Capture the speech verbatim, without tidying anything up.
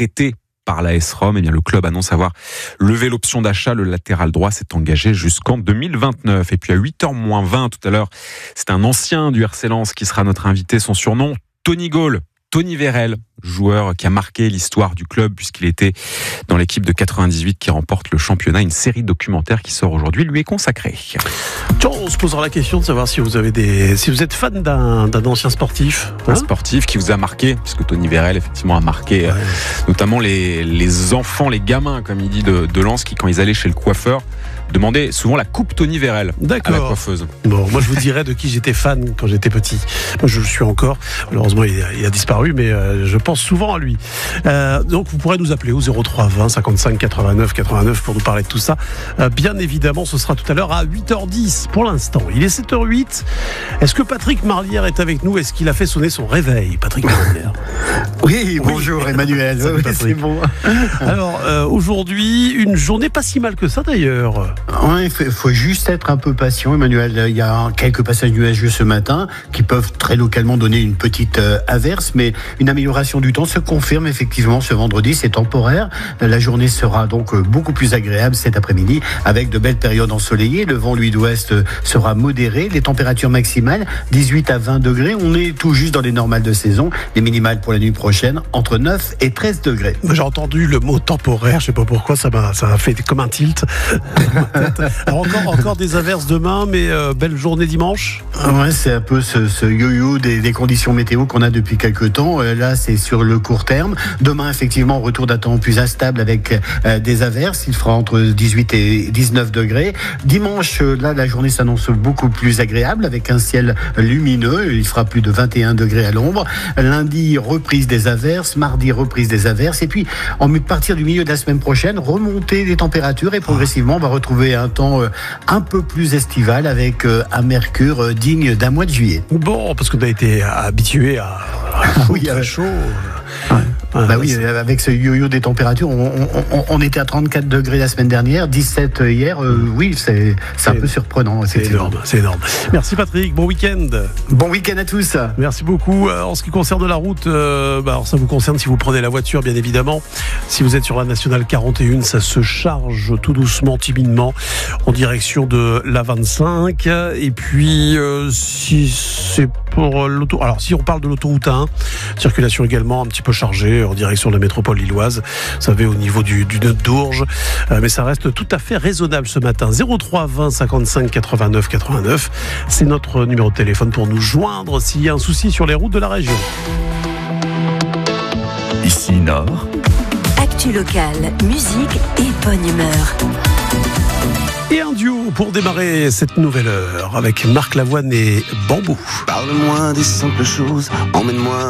prêté par l'A S Rome. Eh bien, le club annonce avoir levé l'option d'achat. Le latéral droit s'est engagé jusqu'en deux mille vingt-neuf. Et puis à huit heures moins vingt tout à l'heure, c'est un ancien du R C Lens qui sera notre invité. Son surnom, Tony Gall. Tony Vérel, joueur qui a marqué l'histoire du club puisqu'il était dans l'équipe de quatre-vingt-dix-huit qui remporte le championnat. Une série documentaire qui sort aujourd'hui lui est consacrée. Tiens, on se posera la question de savoir si vous avez des, si vous êtes fan d'un, d'un ancien sportif. Hein, un sportif qui vous a marqué, puisque Tony Vérel effectivement a marqué, ouais. euh, notamment les, les enfants, les gamins, comme il dit, de, de Lens, qui quand ils allaient chez le coiffeur, demandaient souvent la coupe Tony Vérel à la coiffeuse. Bon, moi je vous dirais de qui j'étais fan quand j'étais petit. Moi je le suis encore. Malheureusement il a, il a disparu, mais euh, je pense souvent à lui. Euh, donc vous pourrez nous appeler au zéro trois vingt cinquante-cinq quatre-vingt-neuf quatre-vingt-neuf pour nous parler de tout ça. Euh, bien évidemment, ce sera tout à l'heure à huit heures dix pour l'instant. Il est sept heures huit. Est-ce que Patrick Marlière est avec nous? Est-ce qu'il a fait sonner son réveil, Patrick Marlière? Oui, bonjour Emmanuel. Salut, oui, c'est bon. Alors euh, aujourd'hui, une journée pas si mal que ça d'ailleurs. Il faut, faut juste être un peu patient, Emmanuel. Il y a quelques passages nuageux ce matin qui peuvent très localement donner une petite euh, averse, mais une amélioration du temps se confirme effectivement ce vendredi. C'est temporaire. La journée sera donc beaucoup plus agréable cet après-midi avec de belles périodes ensoleillées. Le vent, lui, d'ouest sera modéré. Les températures maximales, dix-huit à vingt degrés. On est tout juste dans les normales de saison. Les minimales pour la nuit prochaine, entre neuf et treize degrés. J'ai entendu le mot temporaire. Je sais pas pourquoi, ça m'a, ça a fait comme un tilt. Alors encore, encore des averses demain, mais euh, belle journée dimanche. Ouais, c'est un peu ce, ce yo-yo des, des conditions météo qu'on a depuis quelques temps. Euh, là, c'est sur le court terme. Demain, effectivement, retour d'un temps plus instable avec euh, des averses. Il fera entre dix-huit et dix-neuf degrés. Dimanche, euh, là, la journée s'annonce beaucoup plus agréable avec un ciel lumineux. Il fera plus de vingt et un degrés à l'ombre. Lundi, reprise des averses. Mardi, reprise des averses. Et puis, en partir du milieu de la semaine prochaine, remontée des températures et progressivement, on va retrouver un temps un peu plus estival avec un mercure digne d'un mois de juillet. Bon, parce qu'on a été habitué à, à oui, très chaud. Ouais. Ah, bah oui, avec ce yo-yo des températures, on, on, on était à trente-quatre degrés la semaine dernière, dix-sept hier. Euh, oui, c'est, c'est un peu surprenant. C'est énorme, c'est énorme. Merci Patrick, bon week-end. Bon week-end à tous. Merci beaucoup. En ce qui concerne la route, euh, bah alors ça vous concerne si vous prenez la voiture, bien évidemment. Si vous êtes sur la nationale quarante et un, ça se charge tout doucement, timidement, en direction de la vingt-cinq. Et puis, euh, si c'est pour l'auto, alors si on parle de l'autoroute un, circulation également un petit peu chargée en direction de la métropole lilloise, vous savez, au niveau du, du nœud d'Ourges, euh, mais ça reste tout à fait raisonnable ce matin. Zéro trois vingt cinquante-cinq quatre-vingt-neuf quatre-vingt-neuf, c'est notre numéro de téléphone pour nous joindre s'il y a un souci sur les routes de la région. Ici Nord. Actu locale, musique et bonne humeur. Et un duo pour démarrer cette nouvelle heure avec Marc Lavoine et Bambou. Parle-moi des simples choses, emmène-moi